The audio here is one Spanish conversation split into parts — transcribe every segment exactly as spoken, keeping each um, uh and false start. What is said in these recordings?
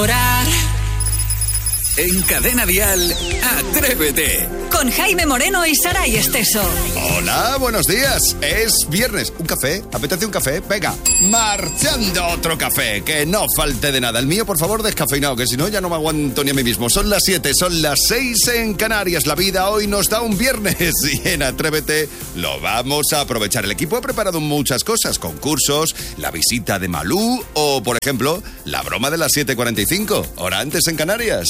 En Cadena Dial, Atrévete. Con Jaime Moreno y Saray Esteso. Hola, buenos días. Es viernes. ¿Un café? ¿Apetece un café? Venga, marchando otro café. Que no falte de nada. El mío, por favor, descafeinado, que si no ya no me aguanto ni a mí mismo. Son las siete, son las seis en Canarias. La vida hoy nos da un viernes. Y en Atrévete lo vamos a aprovechar. El equipo ha preparado muchas cosas. Concursos, la visita de Malú o, por ejemplo, la broma de las siete cuarenta y cinco. Hora antes en Canarias.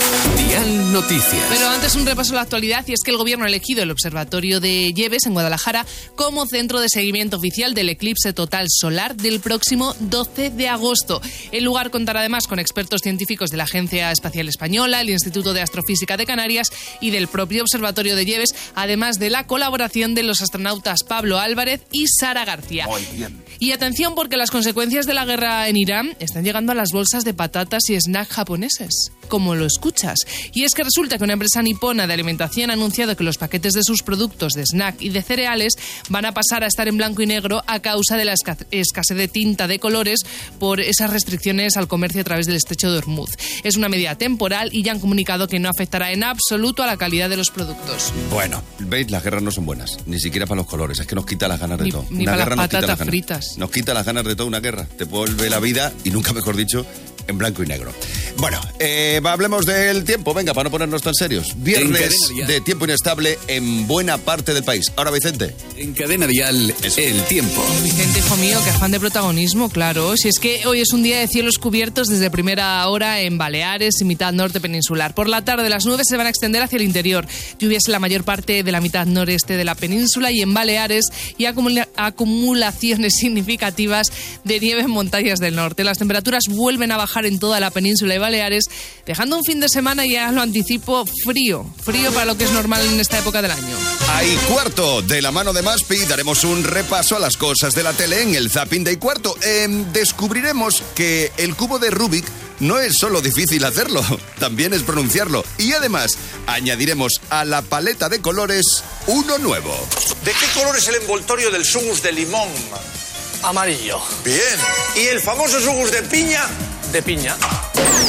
Dial Noticias. Pero antes un repaso a la actualidad, y es que el gobierno ha elegido el Observatorio de Lleves en Guadalajara como centro de seguimiento oficial del eclipse total solar del próximo doce de agosto. El lugar contará además con expertos científicos de la Agencia Espacial Española, el Instituto de Astrofísica de Canarias y del propio Observatorio de Lleves, además de la colaboración de los astronautas Pablo Álvarez y Sara García. Muy bien. Y atención, porque las consecuencias de la guerra en Irán están llegando a las bolsas de patatas y snacks japoneses, como lo escuchas. Y es que resulta que una empresa nipona de alimentación ha anunciado que los paquetes de sus productos de snack y de cereales van a pasar a estar en blanco y negro a causa de la escasez de tinta de colores por esas restricciones al comercio a través del estrecho de Hormuz. Es una medida temporal y ya han comunicado que no afectará en absoluto a la calidad de los productos. Bueno, veis, las guerras no son buenas, ni siquiera para los colores, es que nos quita las ganas de Ni, todo. ni Una para guerra las nos quita patatas las ganas. fritas. Nos quita las ganas de toda una guerra, te vuelve la vida, y nunca mejor dicho, en blanco y negro. Bueno, eh, hablemos del tiempo, venga, para no ponernos tan serios. Viernes de tiempo inestable en buena parte del país. Ahora, Vicente. En Cadena Dial, Eso. el tiempo. Vicente, hijo mío, que afán de protagonismo, claro. Si es que hoy es un día de cielos cubiertos desde primera hora en Baleares y mitad norte peninsular. Por la tarde las nubes se van a extender hacia el interior. Lluvias en la mayor parte de la mitad noreste de la península y en Baleares, y acumula- acumulaciones significativas de nieve en montañas del norte. Las temperaturas vuelven a bajar en toda la península y Baleares, dejando un fin de semana, ya lo anticipo, frío. Frío para lo que es normal en esta época del año. Ahí cuarto, de la mano de Maspi, daremos un repaso a las cosas de la tele en el Zapping de cuarto. Eh, descubriremos que el cubo de Rubik no es solo difícil hacerlo, también es pronunciarlo. Y además, añadiremos a la paleta de colores uno nuevo. ¿De qué color es el envoltorio del sugus de limón? Amarillo. Bien. ¿Y el famoso sugus de piña? De piña.